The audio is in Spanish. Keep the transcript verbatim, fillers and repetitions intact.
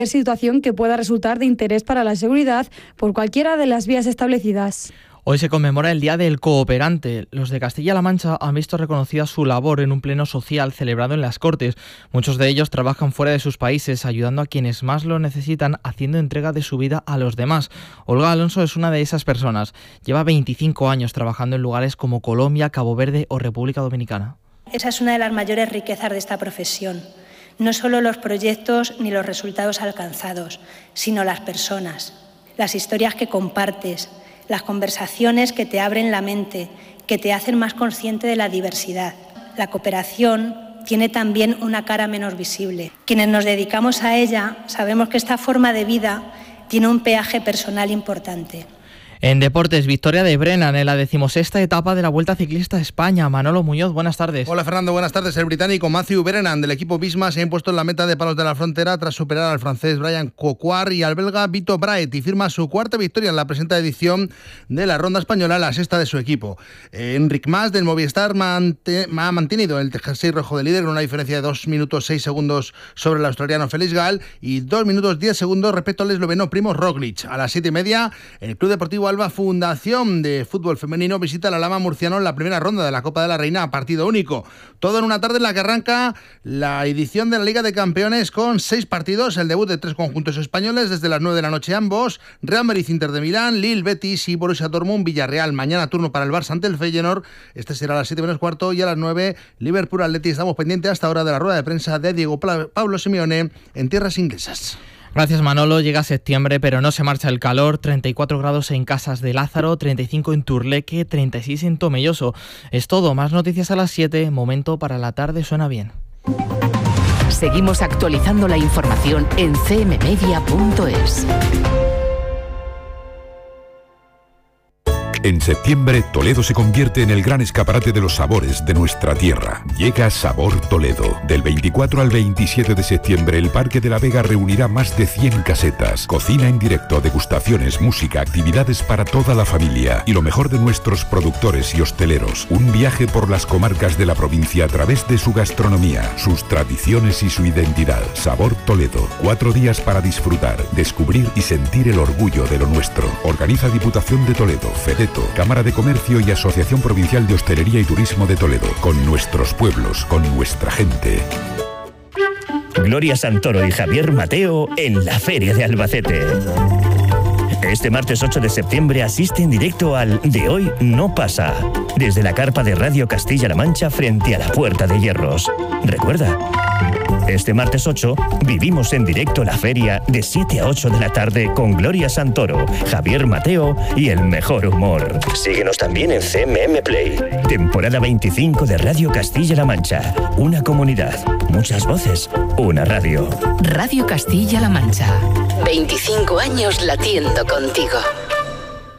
situación que pueda resultar de interés para la seguridad por cualquiera de las vías establecidas. Hoy se conmemora el Día del Cooperante. Los de Castilla-La Mancha han visto reconocida su labor en un pleno social celebrado en las Cortes. Muchos de ellos trabajan fuera de sus países, ayudando a quienes más lo necesitan, haciendo entrega de su vida a los demás. Olga Alonso es una de esas personas. Lleva veinticinco años trabajando en lugares como Colombia, Cabo Verde o República Dominicana. Esa es una de las mayores riquezas de esta profesión. No solo los proyectos ni los resultados alcanzados, sino las personas, las historias que compartes, las conversaciones que te abren la mente, que te hacen más consciente de la diversidad. La cooperación tiene también una cara menos visible. Quienes nos dedicamos a ella sabemos que esta forma de vida tiene un peaje personal importante. En deportes, victoria de Brennan en la decimosexta etapa de la Vuelta Ciclista a España. Manolo Muñoz, buenas tardes. Hola Fernando, buenas tardes. El británico Matthew Brennan del equipo Visma se ha impuesto en la meta de Palos de la Frontera tras superar al francés Brian Coquard y al belga Vito Braet y firma su cuarta victoria en la presente edición de la Ronda Española, la sexta de su equipo. Enric Mas del Movistar mante, ha mantenido el jersey rojo de líder con una diferencia de dos minutos seis segundos sobre el australiano Felix Gall y dos minutos diez segundos respecto al esloveno Primož Roglič. A las siete y media, el Club Deportivo Alba Fundación de Fútbol Femenino visita a la Lama Murciano en la primera ronda de la Copa de la Reina a partido único. Todo en una tarde en la que arranca la edición de la Liga de Campeones con seis partidos, el debut de tres conjuntos españoles desde las nueve de la noche ambos, Real Madrid Inter de Milán, Lille Betis y Borussia Dortmund Villarreal. Mañana turno para el Barça ante el Feyenoord, este será a las siete menos cuarto y a las nueve Liverpool Atleti. Estamos pendientes hasta ahora de la rueda de prensa de Diego Pablo Simeone en tierras inglesas. Gracias Manolo, llega septiembre pero no se marcha el calor, treinta y cuatro grados en Casas de Lázaro, treinta y cinco en Turleque, treinta y seis en Tomelloso. Es todo, más noticias a las siete, momento para la tarde suena bien. Seguimos actualizando la información en c m media punto es. En septiembre, Toledo se convierte en el gran escaparate de los sabores de nuestra tierra. Llega Sabor Toledo. Del veinticuatro al veintisiete de septiembre, el Parque de la Vega reunirá más de cien casetas, cocina en directo, degustaciones, música, actividades para toda la familia y lo mejor de nuestros productores y hosteleros. Un viaje por las comarcas de la provincia a través de su gastronomía, sus tradiciones y su identidad. Sabor Toledo. Cuatro días para disfrutar, descubrir y sentir el orgullo de lo nuestro. Organiza Diputación de Toledo, FEDET, Cámara de Comercio y Asociación Provincial de Hostelería y Turismo de Toledo. Con nuestros pueblos, con nuestra gente. Gloria Santoro y Javier Mateo en la Feria de Albacete. Este martes ocho de septiembre asiste en directo al De Hoy No Pasa, desde la carpa de Radio Castilla-La Mancha frente a la Puerta de Hierros. Recuerda, este martes ocho vivimos en directo la feria de siete a ocho de la tarde con Gloria Santoro, Javier Mateo y el mejor humor. Síguenos también en C M M Play. Temporada veinticinco de Radio Castilla-La Mancha. Una comunidad, muchas voces, una radio. Radio Castilla-La Mancha. veinticinco años latiendo contigo.